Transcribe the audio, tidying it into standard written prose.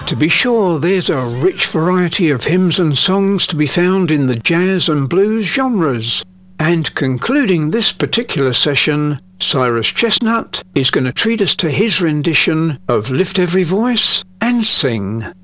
To be sure, there's a rich variety of hymns and songs to be found in the jazz and blues genres. And concluding this particular session, Cyrus Chestnut is going to treat us to his rendition of Lift Every Voice and Sing.